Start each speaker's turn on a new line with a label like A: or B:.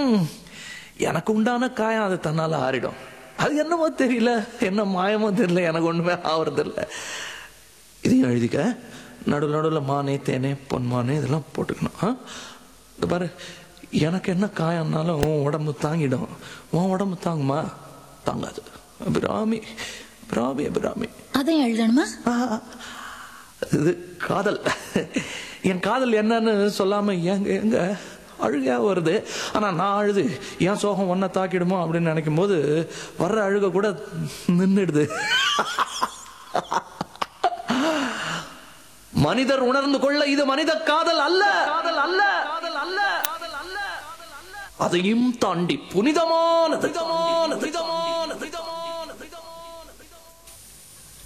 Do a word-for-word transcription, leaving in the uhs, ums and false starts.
A: எனக்கு உண்டான காயம் அது தன்னால ஆறிடும். அது என்னமோ தெரியல, என்ன மாயமோ தெரியல, எனக்கு ஒண்ணுமே ஆவறது இல்லை. இதையும் எழுதிக்க. நடுவில் நடுவில் மானே தேனே பொன்மானே இதெல்லாம் போட்டுக்கணும். இந்த பாரு, எனக்கு என்ன காயம்னாலும் உன் உடம்பு தாங்கிடும், உன் உடம்பு தாங்குமா? தாங்காது. அபிராமி அபிராமி அபிராமி.
B: அதையும் எழுதணுமா?
A: இது காதல். என் காதல் என்னன்னு சொல்லாம எங்க எங்க அழுகையா வருது. ஆனா நான் அழுது என் சோகம் ஒன்ன தாக்கிடுமோ அப்படின்னு நினைக்கும் போது வர்ற அழுக கூட நின்றுடுது. மனிதர் உணர்ந்து கொள்ள இது மனித காதல் அல்ல, காதல் அல்ல, காதல் அல்ல, அதையும் தாண்டி புனிதமான புனிதமான